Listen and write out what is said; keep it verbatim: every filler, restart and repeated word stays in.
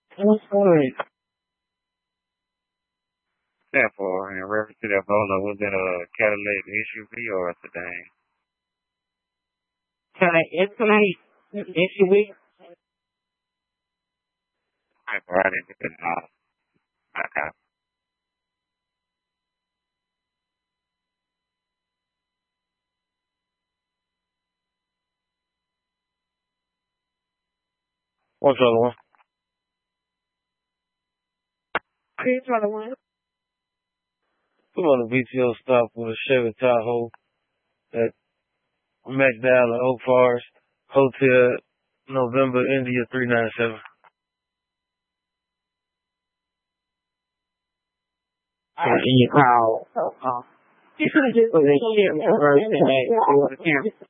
What's going on? Therefore, in reference to that bowler, was it a Cadillac S U V or a sedan? Can I estimate S U V? Therefore, I didn't get that. Uh, okay. What's the other one? Here's the other one. Come on, the B T O stop with a Chevy Tahoe at McDowell and Oak Forest Hotel, November, India three nine seven. Oh, oh. You should have just put that shit in the first.